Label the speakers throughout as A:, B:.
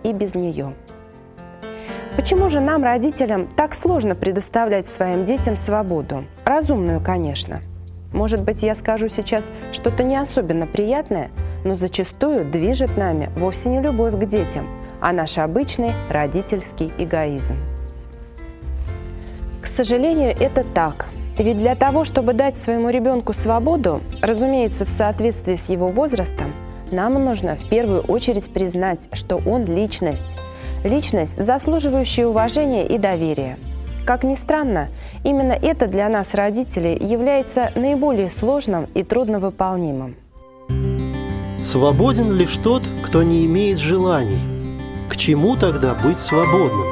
A: и без нее. Почему же нам, родителям, так сложно предоставлять своим детям свободу? Разумную, конечно. Может быть, я скажу сейчас что-то не особенно приятное, но зачастую движет нами вовсе не любовь к детям, а наш обычный родительский эгоизм. К сожалению, это так. Ведь для того, чтобы дать своему ребенку свободу, разумеется, в соответствии с его возрастом, нам нужно в первую очередь признать, что он личность. Личность, заслуживающая уважения и доверия. Как ни странно, именно это для нас, родителей, является наиболее сложным и трудновыполнимым.
B: Свободен лишь тот, кто не имеет желаний. К чему тогда быть свободным?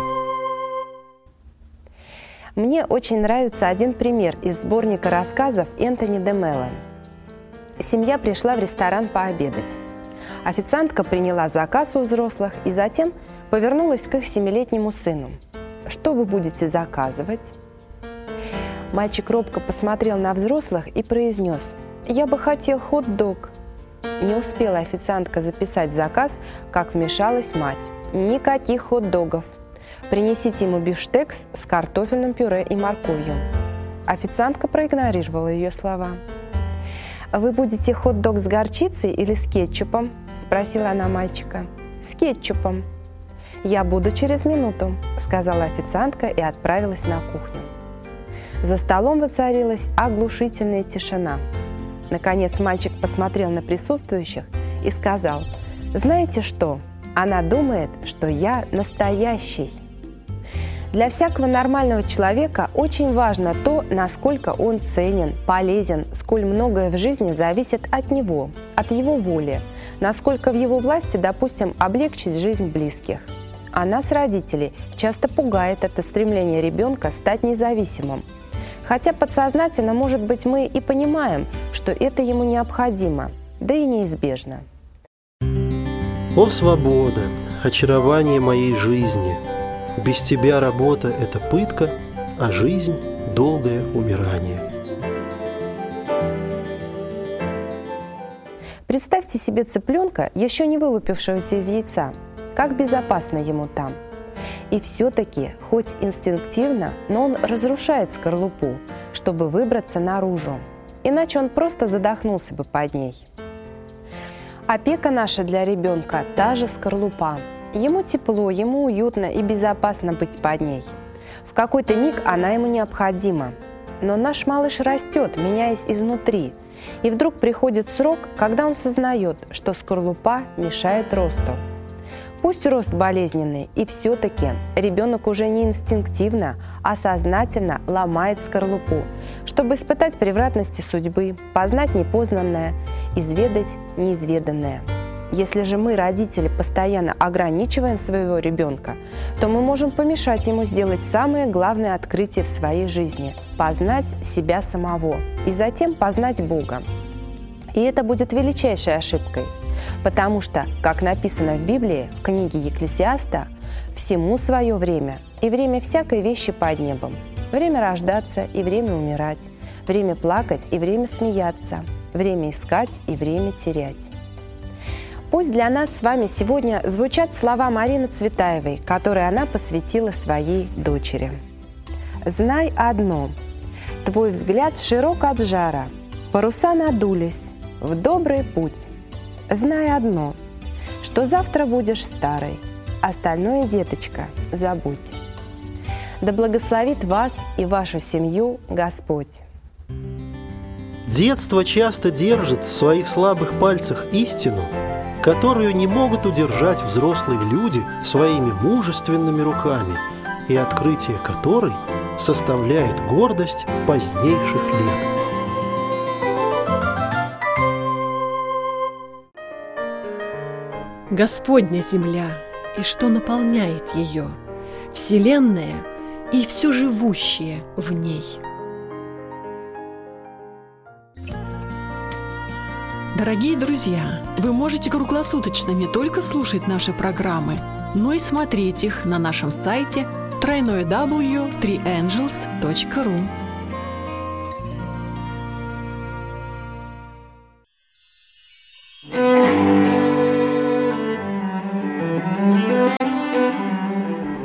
A: Мне очень нравится один пример из сборника рассказов Энтони де Мелло. Семья пришла в ресторан пообедать. Официантка приняла заказ у взрослых и затем повернулась к их 7-летнему сыну. «Что вы будете заказывать?» Мальчик робко посмотрел на взрослых и произнес: «Я бы хотел хот-дог». Не успела официантка записать заказ, как вмешалась мать. «Никаких хот-догов. Принесите ему бифштекс с картофельным пюре и морковью». Официантка проигнорировала ее слова. «Вы будете хот-дог с горчицей или с кетчупом?» – спросила она мальчика. «С кетчупом». «Я буду через минуту», – сказала официантка и отправилась на кухню. За столом воцарилась оглушительная тишина. Наконец мальчик посмотрел на присутствующих и сказал: «Знаете что? Она думает, что я настоящий». Для всякого нормального человека очень важно то, насколько он ценен, полезен, сколь многое в жизни зависит от него, от его воли, насколько в его власти, допустим, облегчить жизнь близких. А нас, родителей, часто пугает это стремление ребенка стать независимым. Хотя подсознательно, может быть, мы и понимаем, что это ему необходимо, да и неизбежно.
B: О, свобода, очарование моей жизни! Без тебя работа – это пытка, а жизнь – долгое умирание.
A: Представьте себе цыпленка, еще не вылупившегося из яйца. Как безопасно ему там. И все-таки, хоть инстинктивно, но он разрушает скорлупу, чтобы выбраться наружу. Иначе он просто задохнулся бы под ней. Опека наша для ребенка – та же скорлупа. Ему тепло, ему уютно и безопасно быть под ней. В какой-то миг она ему необходима. Но наш малыш растет, меняясь изнутри. И вдруг приходит срок, когда он сознает, что скорлупа мешает росту. Пусть рост болезненный, и все-таки ребенок уже не инстинктивно, а сознательно ломает скорлупу, чтобы испытать превратности судьбы, познать непознанное, изведать неизведанное. Если же мы, родители, постоянно ограничиваем своего ребенка, то мы можем помешать ему сделать самое главное открытие в своей жизни – познать себя самого и затем познать Бога. И это будет величайшей ошибкой. Потому что, как написано в Библии, в книге Екклесиаста, всему свое время, и время всякой вещи под небом. Время рождаться и время умирать, время плакать и время смеяться, время искать и время терять. Пусть для нас с вами сегодня звучат слова Марины Цветаевой, которые она посвятила своей дочери. «Знай одно, твой взгляд широк от жара, паруса надулись, в добрый путь. Знай одно, что завтра будешь старой, остальное, деточка, забудь. Да благословит вас и вашу семью Господь».
B: Детство часто держит в своих слабых пальцах истину, которую не могут удержать взрослые люди своими мужественными руками, и открытие которой составляет гордость позднейших лет.
C: Господня земля, и что наполняет ее, вселенная и все живущее в ней. Дорогие друзья, вы можете круглосуточно не только слушать наши программы, но и смотреть их на нашем сайте www.3angels.ru.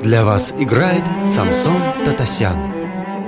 D: Для вас играет Самсон Татасян.